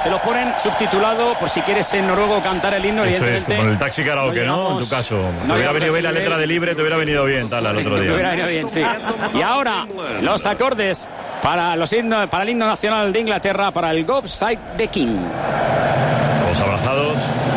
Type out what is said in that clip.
te lo ponen subtitulado por si quieres en noruego cantar el himno. Eso evidentemente. es, como el taxi karaoke, ¿no? En tu caso. Te hubiera venido bien la letra de Libre, te hubiera venido bien, tal, al otro día. Te hubiera venido bien, sí. Y ahora, los acordes para el himno nacional de Inglaterra, para el God Save the King. Todos abrazados.